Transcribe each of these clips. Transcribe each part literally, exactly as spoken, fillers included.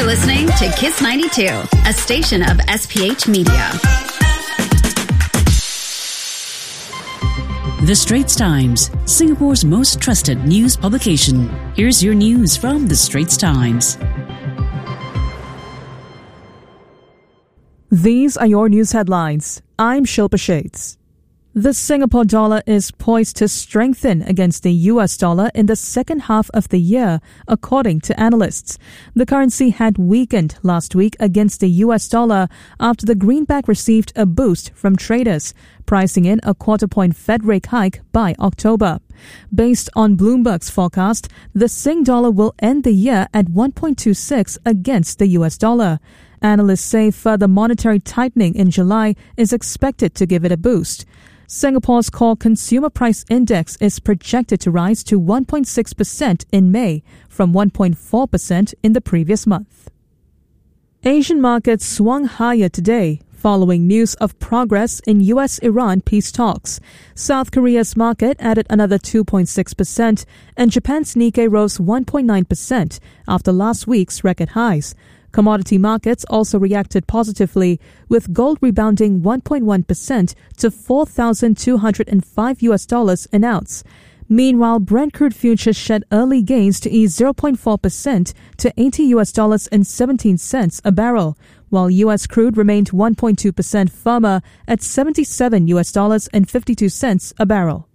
listening to Kiss ninety-two, a station of S P H Media. The Straits Times, Singapore's most trusted news publication. Here's your news from The Straits Times. These are your news headlines. I'm Shilpa Shades. The Singapore dollar is poised to strengthen against the U S dollar in the second half of the year, according to analysts. The currency had weakened last week against the U S dollar after the greenback received a boost from traders, pricing in a quarter-point Fed rate hike by October. Based on Bloomberg's forecast, the Sing dollar will end the year at one point two six against the U S dollar. Analysts say further monetary tightening in July is expected to give it a boost. Singapore's core consumer price index is projected to rise to one point six percent in May from one point four percent in the previous month. Asian markets swung higher today following news of progress in U S Iran peace talks. South Korea's market added another two point six percent and Japan's Nikkei rose one point nine percent after last week's record highs. Commodity markets also reacted positively, with gold rebounding one point one percent to four thousand two hundred five U S dollars an ounce. Meanwhile, Brent crude futures shed early gains to ease zero point four percent to eighty U S dollars and seventeen cents a barrel, while U S crude remained one point two percent firmer at seventy-seven U S dollars and fifty-two cents a barrel.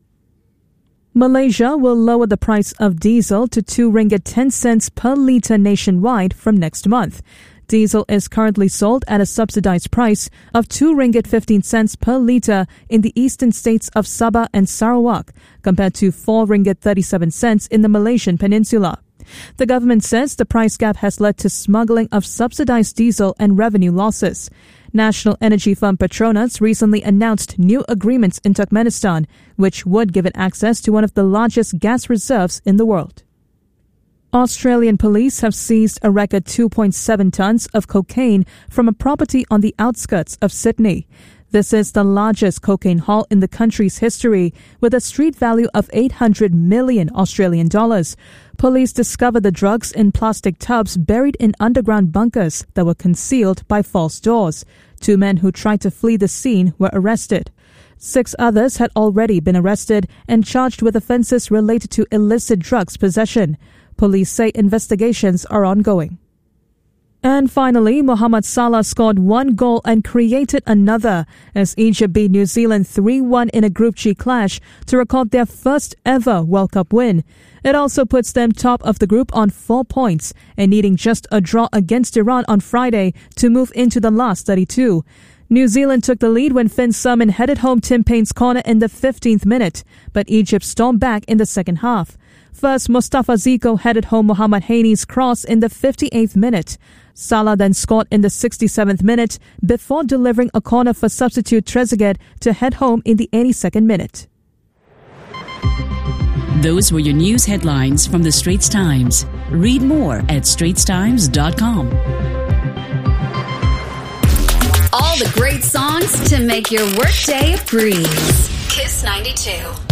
Malaysia will lower the price of diesel to two ringgit ten cents per litre nationwide from next month. Diesel is currently sold at a subsidized price of two ringgit fifteen cents per litre in the eastern states of Sabah and Sarawak, compared to four ringgit thirty-seven cents in the Malaysian peninsula. The government says the price gap has led to smuggling of subsidized diesel and revenue losses. National energy firm Petronas recently announced new agreements in Turkmenistan, which would give it access to one of the largest gas reserves in the world. Australian police have seized a record two point seven tons of cocaine from a property on the outskirts of Sydney. This is the largest cocaine haul in the country's history, with a street value of eight hundred million Australian dollars. Police discovered the drugs in plastic tubs buried in underground bunkers that were concealed by false doors. Two men who tried to flee the scene were arrested. Six others had already been arrested and charged with offences related to illicit drugs possession. Police say investigations are ongoing. And finally, Mohamed Salah scored one goal and created another as Egypt beat New Zealand three one in a Group G clash to record their first ever World Cup win. It also puts them top of the group on four points and needing just a draw against Iran on Friday to move into the last thirty-two. New Zealand took the lead when Finn Surman headed home Tim Payne's corner in the fifteenth minute, but Egypt stormed back in the second half. First, Mustafa Ziko headed home Mohamed Haini's cross in the fifty-eighth minute. Salah then scored in the sixty-seventh minute before delivering a corner for substitute Trezeguet to head home in the eighty-second minute. Those were your news headlines from The Straits Times. Read more at straits times dot com. All the great songs to make your workday a breeze. Kiss ninety-two.